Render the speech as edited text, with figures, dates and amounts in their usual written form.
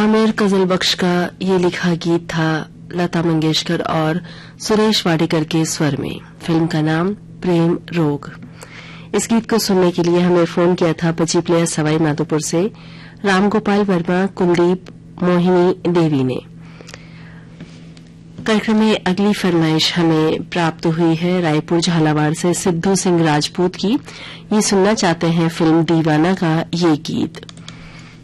Aamir causal बख्श का ये लिखा गीत था लता मंगेशकर और सुरेश वाडेकर के स्वर में। फिल्म का नाम प्रेम रोग। इस गीत को सुनने के लिए हमें फोन किया था बची प्लेयर सवाई माधोपुर से रामगोपाल वर्मा, कुलदीप, मोहिनी देवी ने। कार्यक्रम में अगली फरमाइश हमें प्राप्त हुई है रायपुर झालावाड़ से सिद्धू सिंह राजपूत की। ये सुनना चाहते हैं फिल्म दीवाना का ये गीत।